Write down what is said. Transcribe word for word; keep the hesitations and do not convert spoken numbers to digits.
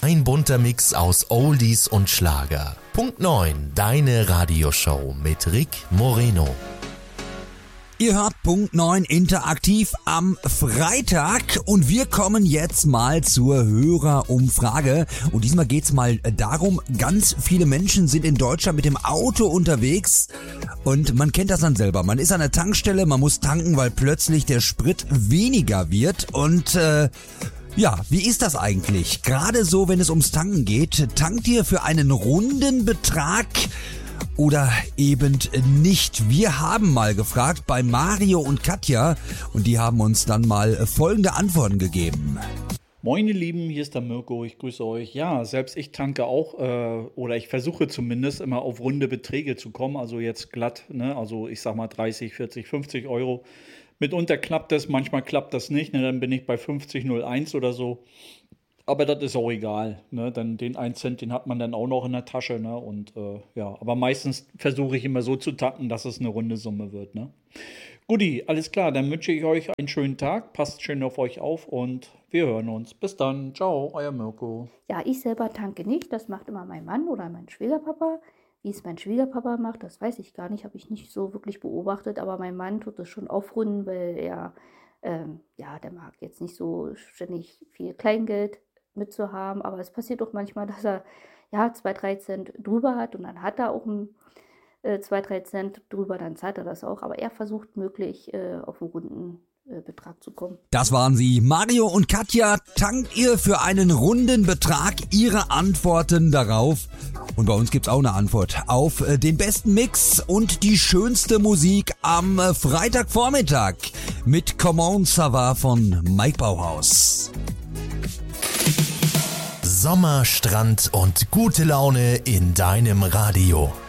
Ein bunter Mix aus Oldies und Schlager. Punkt neun, deine Radioshow mit Rick Moreno. Ihr hört Punkt neun interaktiv am Freitag und wir kommen jetzt mal zur Hörerumfrage. Und diesmal geht's mal darum, ganz viele Menschen sind in Deutschland mit dem Auto unterwegs und man kennt das dann selber. Man ist an der Tankstelle, man muss tanken, weil plötzlich der Sprit weniger wird und äh, ja, wie ist das eigentlich? Gerade so, wenn es ums Tanken geht, tankt ihr für einen runden Betrag oder eben nicht? Wir haben mal gefragt bei Mario und Katja und die haben uns dann mal folgende Antworten gegeben. Moin ihr Lieben, hier ist der Mirko, ich grüße euch. Ja, selbst ich tanke auch, äh, oder ich versuche zumindest immer auf runde Beträge zu kommen, also jetzt glatt, ne? Also ich sag mal dreißig, vierzig, fünfzig Euro. Mitunter klappt das, manchmal klappt das nicht, ne? Dann bin ich bei fünfzig null eins oder so. Aber das ist auch egal, ne? Dann den einen Cent, den hat man dann auch noch in der Tasche, ne? Und äh, ja, aber meistens versuche ich immer so zu tanken, dass es eine runde Summe wird, ne? Guti, alles klar, dann wünsche ich euch einen schönen Tag, passt schön auf euch auf und wir hören uns. Bis dann, ciao, euer Mirko. Ja, ich selber tanke nicht, das macht immer mein Mann oder mein Schwiegerpapa. Wie es mein Schwiegerpapa macht, das weiß ich gar nicht, habe ich nicht so wirklich beobachtet, aber mein Mann tut das schon aufrunden, weil er, ähm, ja, der mag jetzt nicht so ständig viel Kleingeld mitzuhaben, aber es passiert doch manchmal, dass er ja zwei, drei Cent drüber hat und dann hat er auch ein, äh, zwei, drei Cent drüber, dann zahlt er das auch, aber er versucht möglich äh, auf einen runden äh, Betrag zu kommen. Das waren sie, Mario und Katja. Tankt ihr für einen runden Betrag? Ihre Antworten darauf. Und bei uns gibt's auch eine Antwort auf äh, den besten Mix und die schönste Musik am äh, Freitagvormittag mit Come On Ça Va von Mike Bauhaus. Sommer, Strand und gute Laune in deinem Radio.